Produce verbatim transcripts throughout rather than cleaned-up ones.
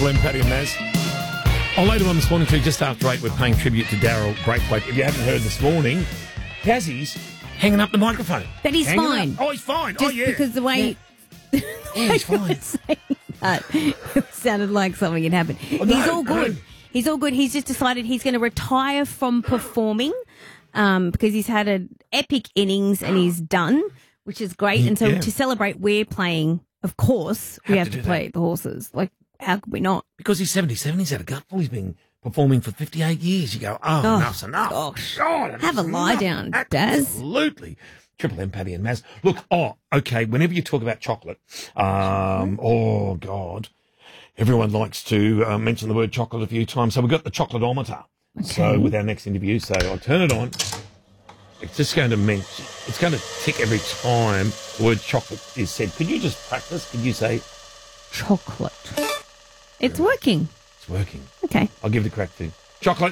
Triple M, Paddy and Maz. Oh, later on this morning, too, just after eight, we're paying tribute to Daryl Braithwaite. If you haven't heard this morning, Gazzy's hanging up the microphone. But he's Hanging fine. Up. Oh, he's fine. Just oh, yeah. because the way... Yeah, yeah he's fine. That it sounded like something had happened. Oh, no, he's all good. no. He's all good. He's just decided he's going to retire from performing um, because he's had an epic innings and he's done, which is great. And so Yeah. to celebrate, we're playing, of course, we Have have to to, do play that. the horses. Like, how could we not? Because he's seventy-seven, he's had a gutful. He's been performing for fifty-eight years. You go, oh, Oh, enough's enough. gosh. God, Have a enough's lie enough. down, Daz. Absolutely. Triple M, Paddy and Maz. Look, oh, okay, whenever you talk about chocolate, um, oh, God, everyone likes to uh, mention the word chocolate a few times. So we've got the chocolate-ometer. So with our next interview, so I'll turn it on. It's just going to mention, it's going to tick every time the word chocolate is said. Could you just practice? Could you say, Chocolate. It's working. it's working? Okay. I'll give it a crack too. Chocolate.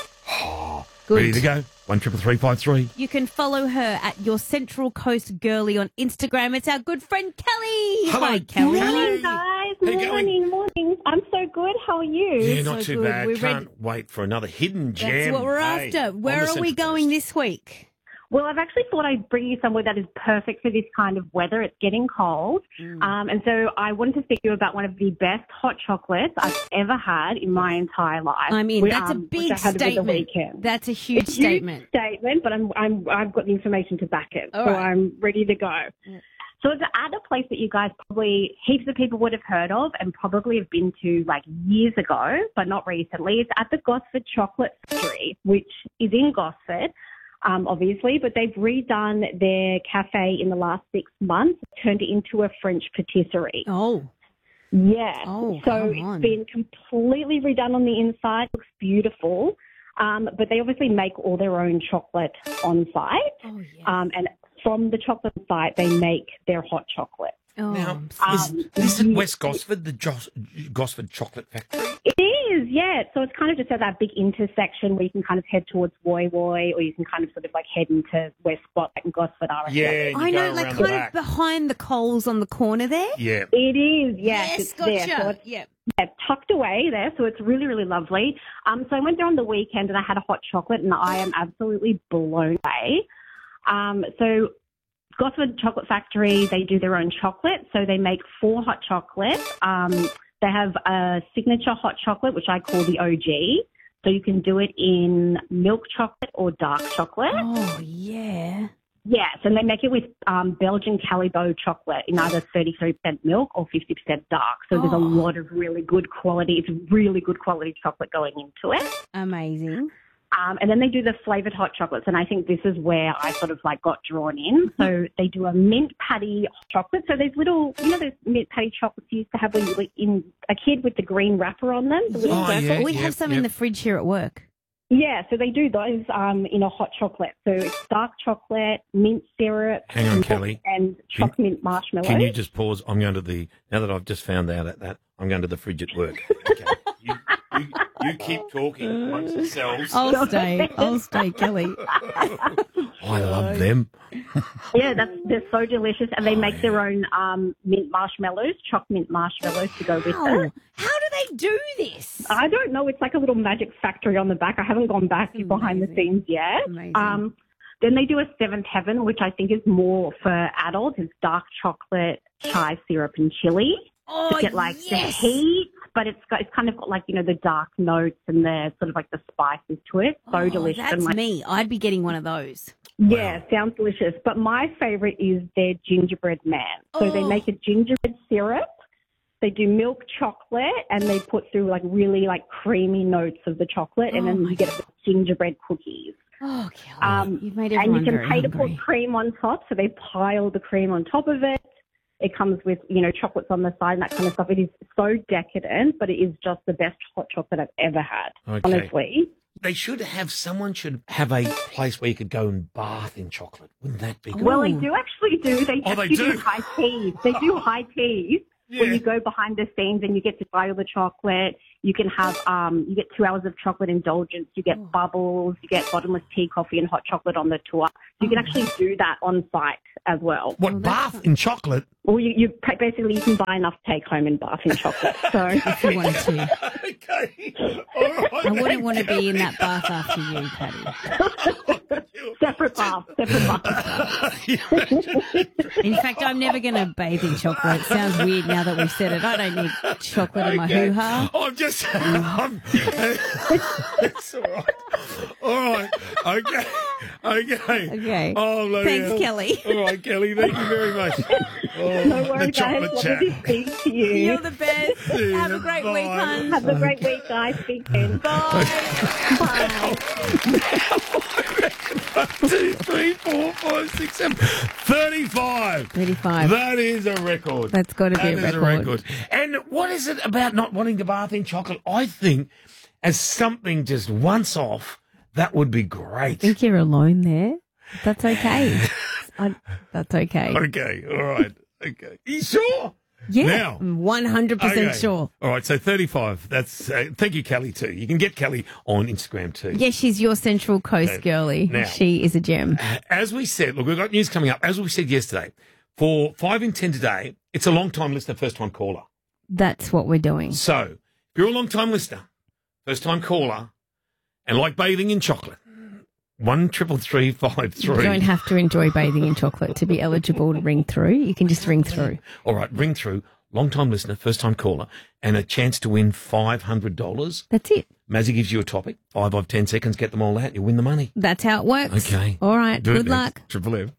Good. Ready to go? One triple three five three. You can follow her at your Central Coast Girlie on Instagram. It's our good friend Kelly. Hello, Hi, Kelly. Kelly. Morning, guys. How you going? Morning, morning. I'm so good. How are you? Yeah, not so too good. bad. We're Can't ready- wait for another hidden gem. That's what we're Hey, after. on Where the are we Central going Coast. this week? Well, I've actually thought I'd bring you somewhere that is perfect for this kind of weather. It's getting cold. Mm. Um, and so I wanted to speak to you about one of the best hot chocolates I've ever had in my entire life. I mean, We- that's a um, which big I had over the statement. weekend. That's a huge It's a huge statement. statement, but I'm, I'm, I've got the information to back it. All so right. I'm ready to go. Yeah. So it's at a place that you guys probably, heaps of people would have heard of and probably have been to like years ago, but not recently. It's at the Gosford Chocolate Factory, which is in Gosford, um, obviously, but they've redone their cafe in the last six months, turned it into a French patisserie. Oh, Yeah. Oh, so come it's on. been completely redone on the inside. Looks beautiful. Um, but they obviously make all their own chocolate on site. oh yeah. Um, and from the chocolate site, they make their hot chocolate. oh, Now, I'm is Um, this at you- West Gosford, the Jos- Gosford Chocolate Factory? It is, yeah. So it's kind of just at that big intersection where you can kind of head towards Woy Woy, or you can kind of sort of like head into West Spotlight and Gosford, I reckon. Yeah, and you I go know, like around the kind back. of behind the coals on the corner there. Yeah. It is, yes. it's gotcha. there. So it's yeah. yeah, tucked away there, so it's really, really lovely. Um, so I went there on the weekend and I had a hot chocolate, and I am absolutely blown away. Um, so Gosford Chocolate Factory, they do their own chocolate, so they make four hot chocolates. Um, they have a signature hot chocolate, which I call the O G. So you can do it in milk chocolate or dark chocolate. Oh yeah. Yes, and they make it with um, Belgian Calibo chocolate in either thirty-three percent milk or fifty percent dark. So there's a Oh. lot of really good quality. It's really good quality chocolate going into it. Amazing. Um, and then they do the flavoured hot chocolates, and I think this is where I sort of like got drawn in. So they do a mint patty chocolate. So there's little, you know, those mint patty chocolates you used to have when you were in a kid with the green wrapper on them. The little Oh, circle. yeah. we have some in the fridge here at work. Yeah, so they do those um, in a hot chocolate. So it's dark chocolate, mint syrup, Hang on, milk, Kelly. and Can- choc mint marshmallows. Can you just pause? I'm going to the, now that I've just found out at that, I'm going to the fridge at work. Okay. you, you, you keep talking amongst yourselves. I'll stay. I'll stay, Kelly. I love them. Yeah, that's, they're so delicious, and they Oh, make yeah. their own um, mint marshmallows, choc mint marshmallows to go with How? it. How do they do this? I don't know. It's like a little magic factory on the back. I haven't gone back That's behind the amazing. scenes yet. Amazing. Um, then they do a Seventh Heaven, which I think is more for adults. It's dark chocolate, chai syrup, and chili. Oh, To get like yes. the heat, but it's got it's kind of got like, you know, the dark notes and the sort of like the spices to it. So Oh, delicious. That's and like, me. I'd be getting one of those. yeah, sounds delicious. But my favourite is their gingerbread man. So they Oh. make a gingerbread syrup. They do milk chocolate, and they put through like really like creamy notes of the chocolate, and Oh then my you get it with gingerbread cookies. Oh, Kelly, Um, you've made And everyone you can very pay to hungry. put cream on top, so they pile the cream on top of it. It comes with, you know, chocolates on the side and that kind of stuff. It is so decadent, but it is just the best hot chocolate I've ever had, Okay. honestly. They should have, someone should have a place where you could go and bath in chocolate. Wouldn't that be good? Well, they Ooh. do actually do. They Oh, they actually do? do high teas. They do high teas. Yeah. When you go behind the scenes and you get to buy all the chocolate, you can have um, you get two hours of chocolate indulgence. You get Oh. bubbles. You get bottomless tea, coffee, and hot chocolate on the tour. So you can actually do that on site as well. What, Oh, that's bath in chocolate? Or you, you basically you can buy enough to take home in bath in chocolate. So If you wanted to. Okay. All right. I wouldn't want to be in that bath after you, Patty. separate bath, separate bath. In fact, I'm never going to bathe in chocolate. It sounds weird now that we've said it. I don't need chocolate in my Okay. hoo-ha. I'm just. I'm, it's all right. All right. Okay. Okay. Okay. Oh, bloody Thanks, hell. Kelly. All right, Kelly. Thank you very much. Oh, No the worries, guys. chocolate Lovely chat. to speak to you. You're the best. See Have you. a great Bye. week, hun. Have a great week, guys. Speak soon. Bye. Bye. Two, three, four, five, six, seven. thirty-five. thirty-five. That is a record. That's got to be That a is record. And what is it about not wanting to bath in chocolate? I think as something just once off, that would be great. I think you're alone there. That's okay. I, that's okay. Okay, all right. Okay. You sure? Yeah, Now. I'm one hundred percent Okay. sure. All right, so thirty-five. That's uh, thank you, Kelly, too. You can get Kelly on Instagram, too. Yeah, she's your Central Coast Okay. girly. Now. She is a gem. As we said, look, we've got news coming up. As we said yesterday, for five in ten today, it's a long-time listener, first-time caller. That's what we're doing. So, if you're a long-time listener, first-time caller, and like bathing in chocolate, one triple three five You three. don't have to enjoy bathing in chocolate to be eligible to ring through. You can just ring through. All right, ring through, long-time listener, first-time caller, and a chance to win five hundred dollars. That's it. Mazzy gives you a topic, five of ten seconds, get them all out, you win the money. That's how it works. Okay. All right. Do it Good next. luck. Triple M.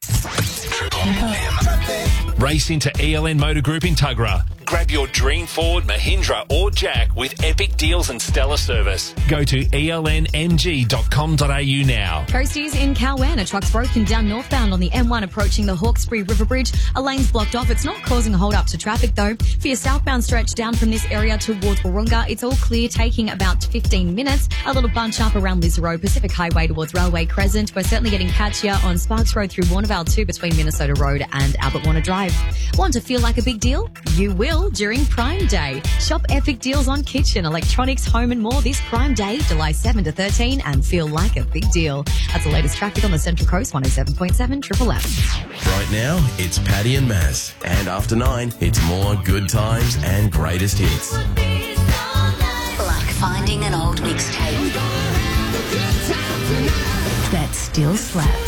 Race into E L N Motor Group in Tuggerah. Grab your dream Ford, Mahindra or Jack with epic deals and stellar service. Go to E L N M G dot com dot a u now. Coasties in Cowan, a truck's broken down northbound on the M one approaching the Hawkesbury River Bridge. A lane's blocked off. It's not causing a hold up to traffic though. For your southbound stretch down from this area towards Warunga, it's all clear, taking about fifteen minutes. A little bunch up around Liz Road, Pacific Highway towards Railway Crescent. We're certainly getting patchier on Sparks Road through Warnervale two between Minnesota Road and Albert Warner Drive. Want to feel like a big deal? You will during Prime Day. Shop epic deals on kitchen, electronics, home and more this Prime Day, July seventh to thirteen, and feel like a big deal. That's the latest traffic on the Central Coast, one oh seven point seven Triple M. Right now, it's Paddy and Maz. And after nine, it's more good times and greatest hits. Like finding an old mixtape that still slaps.